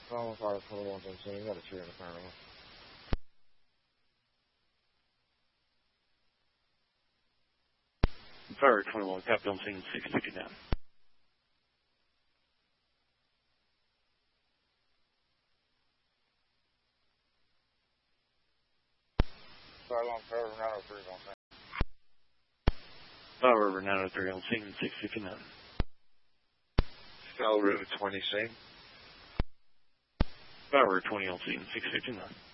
Phone 521 you got a tree in the front of me. Fire 21, copy on scene 659. Fire 903 on scene. Fire River 903 on scene 659. Fire River 20 scene. Fire River 20 on scene 659.